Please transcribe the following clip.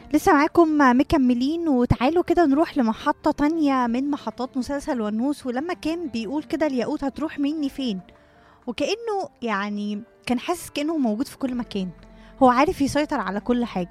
لسه معاكم مكملين، وتعالوا كده نروح لمحطة تانية من محطات مسلسل ونوس. ولما كان بيقول كده الياقوت هتروح مني فين، وكأنه يعني كان حاسس كأنه موجود في كل مكان. هو عارف يسيطر على كل حاجة.